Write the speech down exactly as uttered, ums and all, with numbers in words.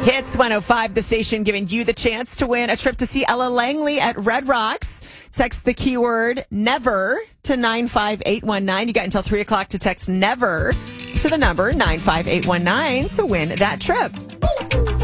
Hits one oh five, the station giving you the chance to win a trip to see Ella Langley at Red Rocks. Text the keyword NEVER to nine five eight one nine. You got until three o'clock to text NEVER to the number nine five eight one nine to win that trip.